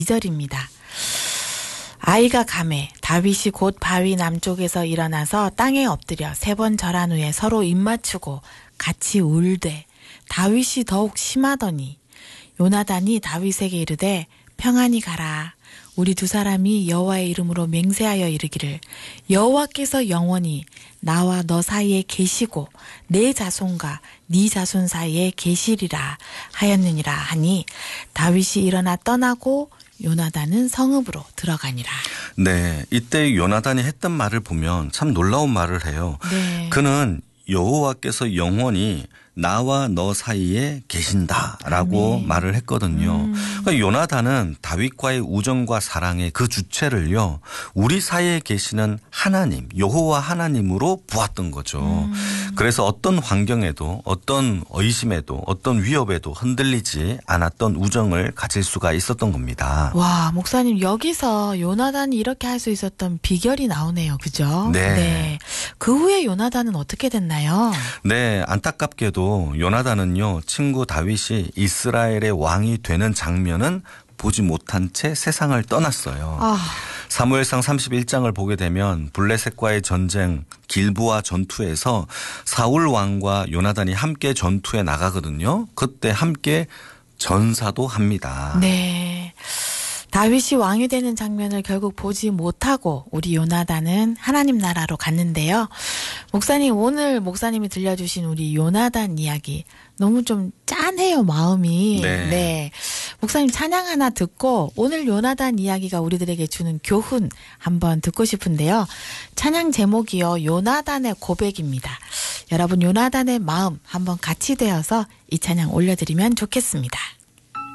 2절입니다. 아이가 가매 다윗이 곧 바위 남쪽에서 일어나서 땅에 엎드려 3번 절한 후에 서로 입맞추고 같이 울되 다윗이 더욱 심하더니 요나단이 다윗에게 이르되 평안히 가라. 우리 두 사람이 여호와의 이름으로 맹세하여 이르기를 여호와께서 영원히 나와 너 사이에 계시고 내 자손과 네 자손 사이에 계시리라 하였느니라 하니 다윗이 일어나 떠나고 요나단은 성읍으로 들어가니라. 네, 이때 요나단이 했던 말을 보면 참 놀라운 말을 해요. 네. 그는 여호와께서 영원히 나와 너 사이에 계신다라고 말을 했거든요. 그러니까 요나단은 다윗과의 우정과 사랑의 그 주체를요, 우리 사이에 계시는 하나님, 여호와 하나님으로 보았던 거죠. 그래서 어떤 환경에도 어떤 의심에도 어떤 위협에도 흔들리지 않았던 우정을 가질 수가 있었던 겁니다. 와, 목사님 여기서 요나단이 이렇게 할 수 있었던 비결이 나오네요. 그죠? 네. 그 후에 요나단은 어떻게 됐나요? 네, 안타깝게도 요나단은요, 친구 다윗이 이스라엘의 왕이 되는 장면은 보지 못한 채 세상을 떠났어요. 사무엘상 31장을 보게 되면 블레셋과의 전쟁 길보아 전투에서 사울 왕과 요나단이 함께 전투에 나가거든요. 그때 함께 전사도 합니다. 네. 다윗이 왕이 되는 장면을 결국 보지 못하고 우리 요나단은 하나님 나라로 갔는데요. 목사님, 오늘 목사님이 들려주신 우리 요나단 이야기 너무 좀 짠해요, 마음이. 네. 목사님 찬양 하나 듣고 오늘 요나단 이야기가 우리들에게 주는 교훈 한번 듣고 싶은데요. 찬양 제목이요, 요나단의 고백입니다. 여러분, 요나단의 마음 한번 같이 되어서 이 찬양 올려드리면 좋겠습니다.